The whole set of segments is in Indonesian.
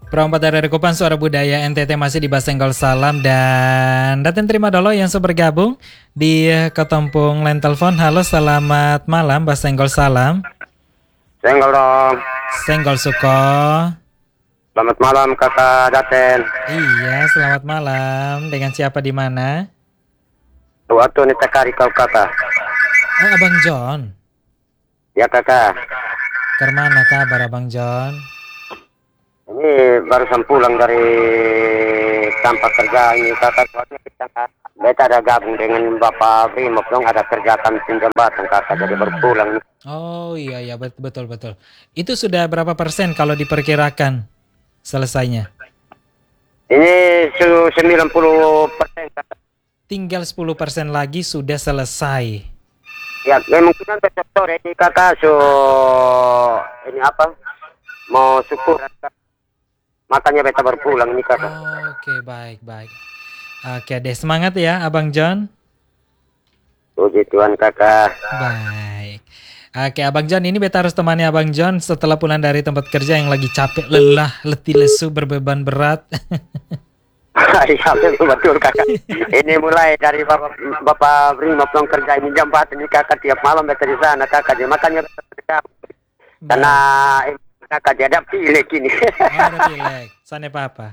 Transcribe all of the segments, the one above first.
Perompat dari Kupang Suara Budaya NTT masih di Basenggol Salam dan Daten terima dulu yang sudah bergabung di Ketempung Line Telepon. Halo, selamat malam Basenggol Salam. Senggol dong. Senggol Suko. Selamat malam kakak Daten. Iya, selamat malam. Dengan siapa di mana? Waktu ini tekari kau kakak. Oh, Abang John. Ya kakak. Kemana kabar Abang John? Ini barusan pulang dari tempat kerja ini kakak. Soalnya kita ada gabung dengan Bapak Brimob dong, ada kerjakan jembatan kakak, jadi baru pulang nih. Oh iya betul. Itu sudah berapa persen kalau diperkirakan selesainya? Ini 90% kakak. Tinggal 10% lagi sudah selesai. Ya mungkin besok sore ini kakak ini apa? Mau syukur. Makanya beta baru pulang nih kakak. Oke, baik. Oke deh, semangat ya Abang John. Puji Tuhan kakak. Baik. Oke Abang John, ini beta harus temani Abang John setelah pulang dari tempat kerja yang lagi capek, lelah, letih lesu, berbeban berat. Iya betul kakak. Ini mulai dari Bapak Brimob dong kerja ini jembatan ini kakak, tiap malam beta di sana kakak. Makanya karena kakak dia ada pilek ini. Ada pilek, sana papa.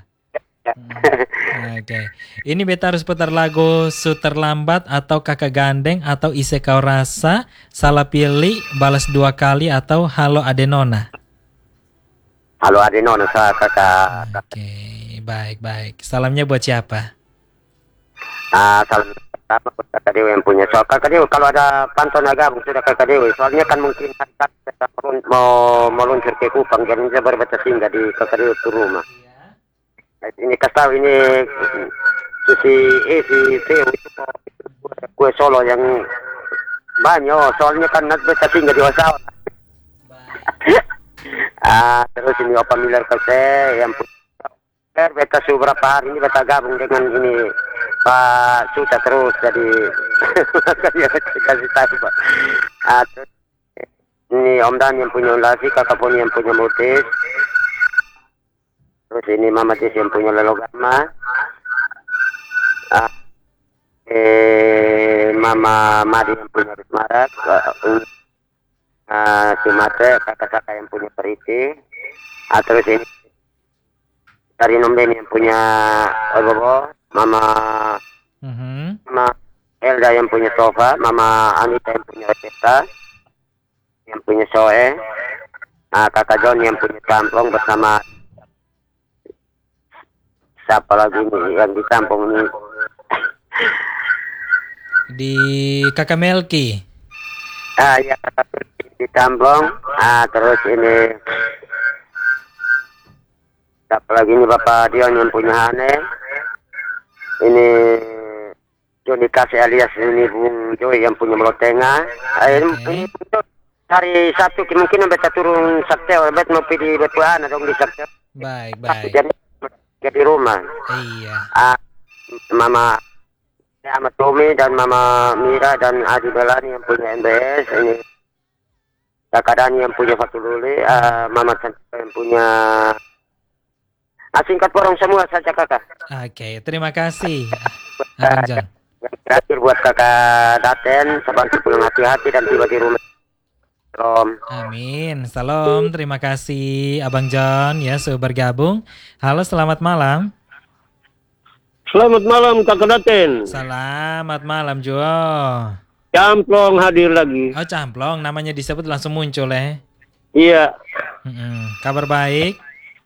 Oke. Ini beta harus putar lagu Su Terlambat atau Kakak Gandeng atau Ise Kau Rasa, Salah Pilih, Balas Dua Kali atau Halo Adenona. Halo Adenona kakak. Oke, baik. Salamnya buat siapa? Salam pertama buat kakak Dewi yang punya. Soal kakak Dewi kalau ada pantun agama sudah kakak Dewi. Soalnya kan mungkin kakak mau meluncur ke Kupang, jadi saya baru baca singgah di kakak Dewi ke rumah. Ini kasih ini si Theo itu kue Solo yang banyak. Soalnya kan nanti baca singgah di Wasawa. Terus ini Opa Miller Kase yang beta beberapa hari ini beta gabung dengan ini Pak Suta terus, jadi kasih tahu Pak. Terus ini Om Dan yang punya Lasi, kakak Poni yang punya Mutis, terus ini Mama Tis yang punya Lelogama, Mama Madi yang punya Rismarat, Sumate kakak-kakak yang punya Periti, terus ini dari Nombeni yang punya Ogogo, Mama Elda yang punya Sofa, Mama Anita yang punya Receta, yang punya Soe, kakak John yang punya Campong bersama siapa lagi nih yang di Campong ini? Di Kakak Melki. Ya kakak di Campong, terus ini siapa lagi ini Bapak Dion yang punya Hane, ini Joni Kasih alias ini Bung Joy yang punya Melotenga. Ini hari Sabtu kemungkinan beta turun Sabtu, bet mau pilih betuan dong di Sabtu. Baik. Jadi rumah. Iya. Mama Ahmad Tommy dan Mama Mira dan Adi Belani yang punya MBS, ini Kakak Dani yang punya Fatululi, Mama Cantika yang punya. Singkat porong semua saja kakak. Oke, terima kasih Abang John. Yang terakhir buat kakak Daten, sebantu pulang hati-hati dan tiba di rumah. Salam. Amin. Salam, terima kasih Abang John ya sudah bergabung. Halo, selamat malam. Selamat malam kakak Daten. Selamat malam Jo. Camplong hadir lagi. Oh Camplong, namanya disebut langsung muncul ya. Iya. Kabar baik?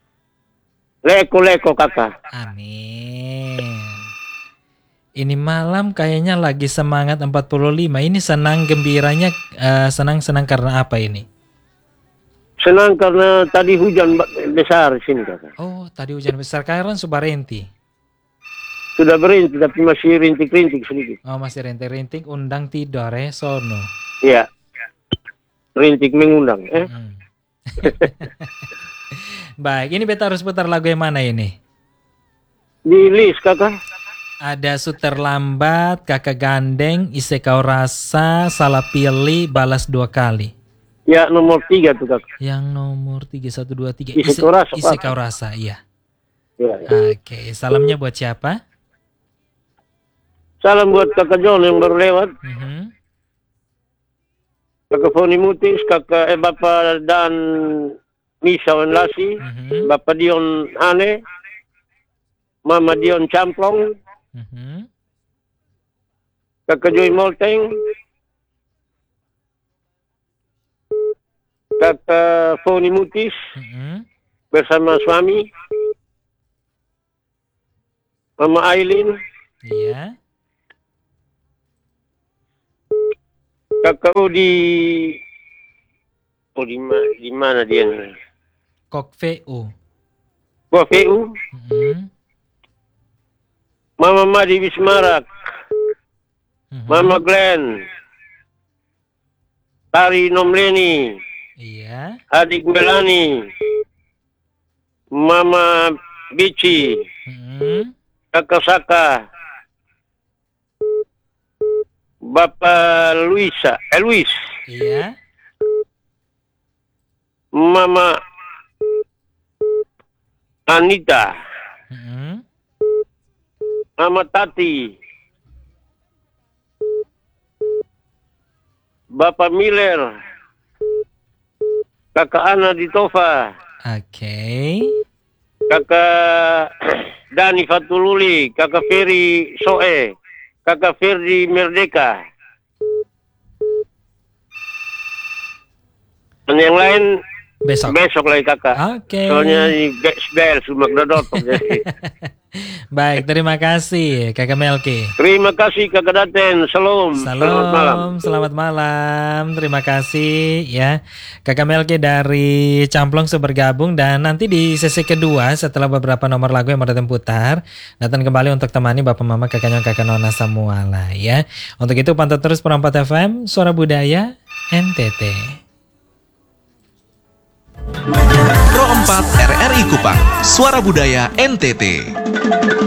Leko kakak. Amin. Ini malam kayaknya lagi semangat 45. Ini senang gembiranya, senang karena apa ini? Senang karena tadi hujan besar di sini kakak. Oh, tadi hujan besar. Kairan Subarenti. Sudah berhenti tapi masih rintik-rintik sedikit. Oh, masih rintik-rintik, undang tidur sono. Iya. Rintik mengundang. Baik, ini beta harus putar lagu yang mana ini? Di list kakak. Ada Su Terlambat, Kakak Gandeng, Ise Kau Rasa, Salah Pilih, Balas Dua Kali. Ya nomor 3 tuh kakak. Yang nomor 3, 1, 2, 3. Ise Kau Rasa. Ise Kau Rasa, iya. Ya. Oke, salamnya buat siapa? Salam buat kakak John yang baru lewat. Kakak Foni Mutis, kakak Bapak Dan Misa Wanlasi, Bapak Dion Ane, Mama Dion Camplong, kakak Joy Molteng, kakak Foni Mutis, bersama suami, Mama Aileen, Iya. kakak di mana dia? Kok VU. Gua VU, Mama Madi Bismarak, Mama Glenn, Tari Nomleni, Iya. Adik Melani, Mama Bici, kakak Saka, Bapak Luis, Iya. Mama Anita, Mama Tati, Bapak Miller, kakak Ana Ditova, Oke. kakak Dani Fatululi, kakak Ferry Soe, kakak Ferdi Merdeka. Dan yang lain besok lagi kakak. Oke. Soalnya di Bel Sumak Dodot. Baik, terima kasih Kakak Melki. Terima kasih kakak Daten. Shalom. Selamat malam. Selamat malam. Terima kasih ya Kakak Melki dari Camplong sudah bergabung, dan nanti di sesi kedua setelah beberapa nomor lagu yang mau datang putar, datang kembali untuk temani Bapak Mama, Kakak Nyong, Kakak Nona semuanya ya. Untuk itu pantau terus Pro 4 FM, Suara Budaya NTT. Pro 4 RRI Kupang, Suara Budaya NTT.